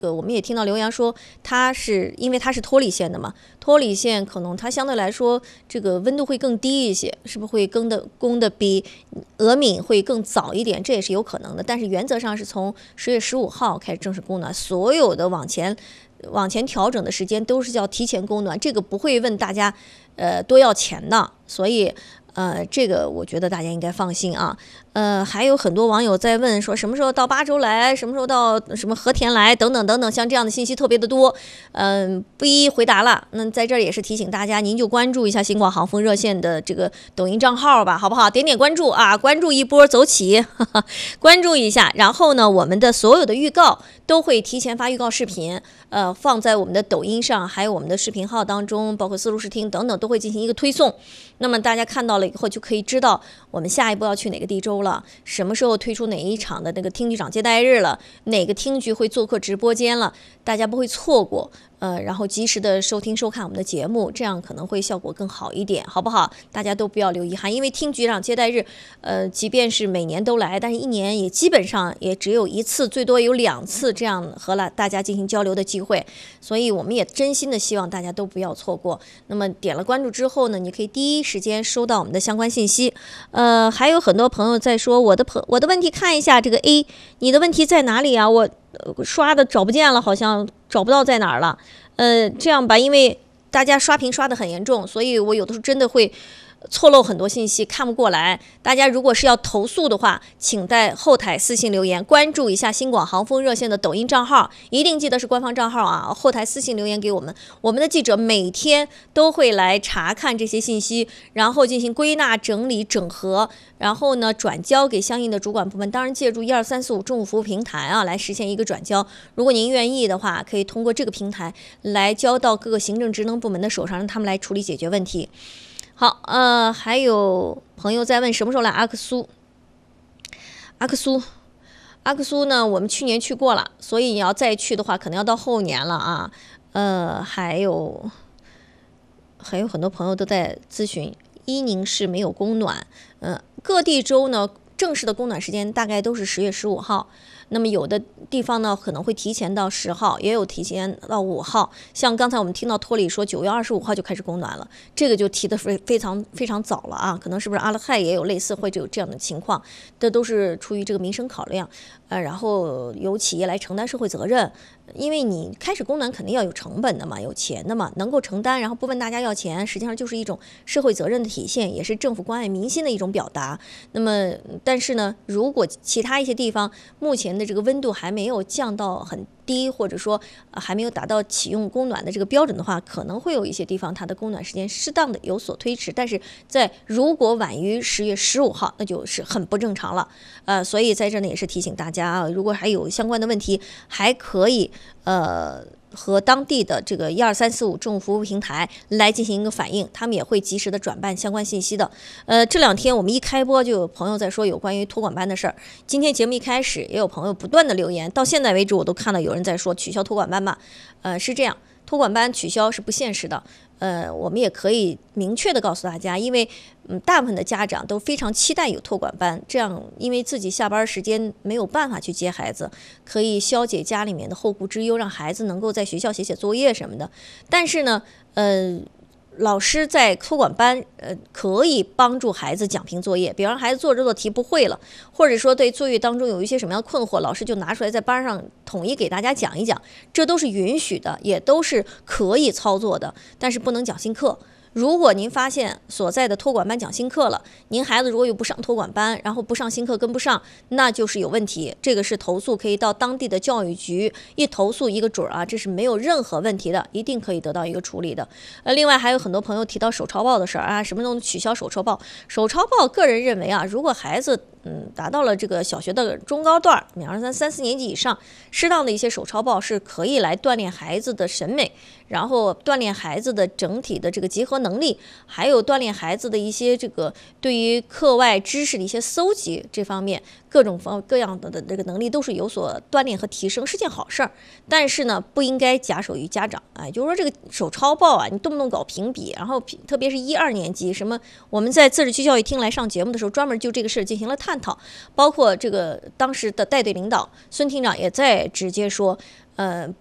我们也听到留言说，它是因为它是脱离线的嘛，脱离线可能它相对来说这个温度会更低一些，是不是会供的比俄敏会更早一点？这也是有可能的。但是原则上是从10月15号开始正式供暖，所有的往前调整的时间都是叫提前供暖，这个不会问大家多要钱的，所以。这个我觉得大家应该放心啊。还有很多网友在问说什么时候到巴州来，什么时候到什么和田来，等等等等，像这样的信息特别的多，不一一回答了。那在这儿也是提醒大家，您就关注一下新广航风热线的这个抖音账号吧，好不好？点点关注啊，关注一波走起，关注一下。然后呢，我们的所有的预告都会提前发预告视频，放在我们的抖音上，还有我们的视频号当中，包括丝路视听等等，都会进行一个推送。那么大家看到了以后，就可以知道我们下一步要去哪个地州了，什么时候推出哪一场的那个厅局长接待日了，哪个厅局会做客直播间了，大家不会错过。然后及时的收听收看我们的节目，这样可能会效果更好一点，好不好？大家都不要留遗憾，因为厅局长接待日，即便是每年都来，但是一年也基本上也只有1次，最多有2次这样和大家进行交流的机会，所以我们也真心的希望大家都不要错过。那么点了关注之后呢，你可以第一时间收到我们的相关信息。还有很多朋友在说我的问题，看一下这个 A， 你的问题在哪里啊？我刷的找不见了，好像找不到在哪儿了。这样吧，因为大家刷屏刷得很严重，所以我有的时候真的会错漏很多信息，看不过来。大家如果是要投诉的话，请在后台私信留言，关注一下新广航风热线的抖音账号，一定记得是官方账号啊。后台私信留言给我们，我们的记者每天都会来查看这些信息，然后进行归纳、整理、整合，然后呢转交给相应的主管部门。当然，借助12345政务服务平台啊，来实现一个转交。如果您愿意的话，可以通过这个平台来交到各个行政职能部门的手上，让他们来处理解决问题。好，还有朋友在问什么时候来阿克苏呢？我们去年去过了，所以你要再去的话，可能要到后年了啊。还有很多朋友都在咨询，伊宁市没有供暖，各地州呢正式的供暖时间大概都是10月15号。那么有的地方呢可能会提前到10号，也有提前到5号。像刚才我们听到托里说9月25号就开始供暖了，这个就提得非常非常早了啊！可能是不是阿勒泰也有类似会有这样的情况？这都是出于这个民生考量，然后由企业来承担社会责任。因为你开始供暖肯定要有成本的嘛，有钱的嘛，能够承担，然后不问大家要钱，实际上就是一种社会责任的体现，也是政府关爱民心的一种表达。那么，但是呢，如果其他一些地方目前的这个温度还没有降到很低，或者说还没有达到启用供暖的这个标准的话，可能会有一些地方它的供暖时间适当的有所推迟。但是如果晚于10月15号，那就是很不正常了。所以在这呢也是提醒大家啊，如果还有相关的问题，还可以和当地的这个12345政务服务平台来进行一个反映，他们也会及时的转办相关信息的。这2天我们一开播就有朋友在说有关于托管班的事儿。今天节目一开始也有朋友不断的留言，到现在为止我都看到有人在说取消托管班吧。是这样，托管班取消是不现实的。我们也可以明确的告诉大家，因为大部分的家长都非常期待有托管班，这样因为自己下班时间没有办法去接孩子，可以消解家里面的后顾之忧，让孩子能够在学校写写作业什么的。但是呢，老师在托管班，可以帮助孩子讲评作业，比方孩子做这道题不会了，或者说对作业当中有一些什么样的困惑，老师就拿出来在班上统一给大家讲一讲，这都是允许的，也都是可以操作的，但是不能讲新课。如果您发现所在的托管班讲新课了，您孩子如果又不上托管班，然后不上新课跟不上，那就是有问题。这个是投诉，可以到当地的教育局一投诉一个准啊，这是没有任何问题的，一定可以得到一个处理的。另外还有很多朋友提到手抄报的事儿啊，什么都能取消手抄报。手抄报，个人认为啊，如果孩子达到了这个小学的中高段，2、3、4年级以上，适当的一些手抄报是可以来锻炼孩子的审美，然后锻炼孩子的整体的这个结合能力，还有锻炼孩子的一些这个对于课外知识的一些搜集，这方面各种各样的这个能力都是有所锻炼和提升，是件好事儿。但是呢，不应该假手于家长。就是说这个手抄报啊，你动不动搞评比，然后特别是1、2年级，什么我们在自治区教育厅来上节目的时候，专门就这个事进行了探讨，包括这个当时的带队领导孙厅长也在直接说，